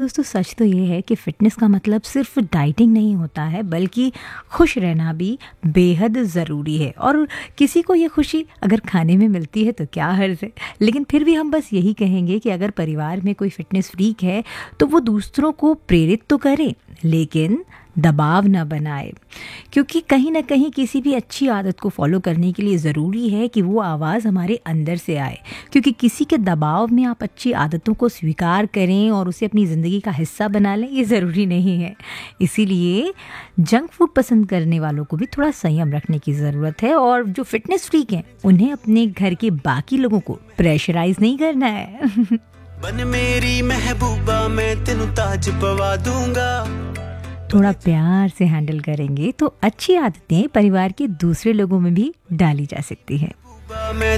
दोस्तों सच तो ये है कि फ़िटनेस का मतलब सिर्फ़ डाइटिंग नहीं होता है, बल्कि खुश रहना भी बेहद ज़रूरी है। और किसी को ये खुशी अगर खाने में मिलती है तो क्या हर्ज़ है। लेकिन फिर भी हम बस यही कहेंगे कि अगर परिवार में कोई फ़िटनेस फ्रीक है तो वो दूसरों को प्रेरित तो करे, लेकिन दबाव ना बनाए। क्योंकि कहीं न कहीं किसी भी अच्छी आदत को फ़ॉलो करने के लिए ज़रूरी है कि वो आवाज़ हमारे अंदर से आए। क्योंकि किसी के दबाव में आप अच्छी आदतों को स्वीकार करें और उसे अपनी ज़िंदगी का हिस्सा बना लें, ये ज़रूरी नहीं है। इसीलिए जंक फूड पसंद करने वालों को भी थोड़ा संयम रखने की ज़रूरत है, और जो फ़िटनेस फ्रीक हैं उन्हें अपने घर के बाकी लोगों को प्रेशराइज़ नहीं करना है। बन मेरी महबूबा, मैं तेनू ताज पवा दूंगा। थोड़ा प्यार से हैंडल करेंगे तो अच्छी आदतें परिवार के दूसरे लोगों में भी डाली जा सकती हैं।